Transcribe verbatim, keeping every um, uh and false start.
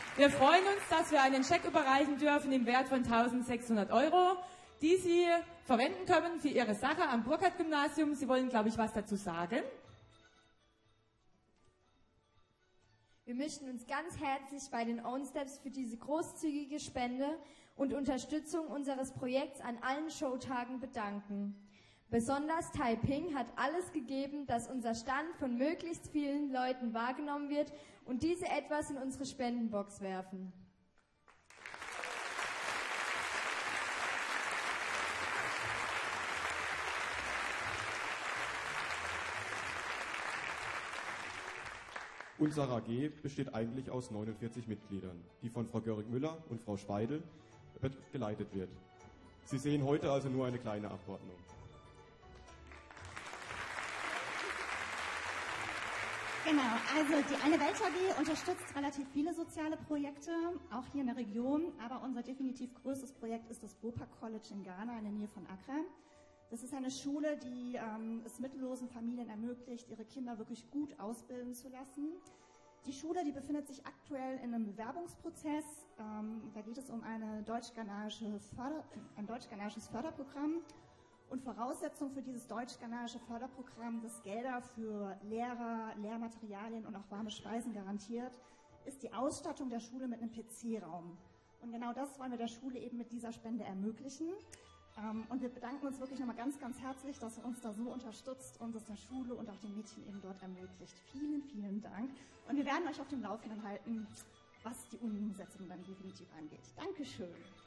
Wir freuen uns, dass wir einen Scheck überreichen dürfen im Wert von eintausendsechshundert Euro, die Sie verwenden können für Ihre Sache am Burkhardt-Gymnasium. Sie wollen, glaube ich, was dazu sagen. Wir möchten uns ganz herzlich bei den Own Steps für diese großzügige Spende und Unterstützung unseres Projekts an allen Showtagen bedanken. Besonders Taiping hat alles gegeben, dass unser Stand von möglichst vielen Leuten wahrgenommen wird und diese etwas in unsere Spendenbox werfen. Unsere A G besteht eigentlich aus neunundvierzig Mitgliedern, die von Frau Göring-Müller und Frau Speidel geleitet wird. Sie sehen heute also nur eine kleine Abordnung. Genau, also die Eine Welt A G unterstützt relativ viele soziale Projekte, auch hier in der Region, aber unser definitiv größtes Projekt ist das Bopa College in Ghana in der Nähe von Accra. Das ist eine Schule, die ähm, es mittellosen Familien ermöglicht, ihre Kinder wirklich gut ausbilden zu lassen. Die Schule, die befindet sich aktuell in einem Bewerbungsprozess. Ähm, da geht es um eine deutsch-ghanaische Förder, ein deutsch-ghanaisches Förderprogramm. Und Voraussetzung für dieses deutsch-ghanaische Förderprogramm, das Gelder für Lehrer, Lehrmaterialien und auch warme Speisen garantiert, ist die Ausstattung der Schule mit einem P C-Raum. Und genau das wollen wir der Schule eben mit dieser Spende ermöglichen. Und wir bedanken uns wirklich nochmal ganz, ganz herzlich, dass ihr uns da so unterstützt und es der Schule und auch den Mädchen eben dort ermöglicht. Vielen, vielen Dank. Und wir werden euch auf dem Laufenden halten, was die Umsetzung dann definitiv angeht. Dankeschön.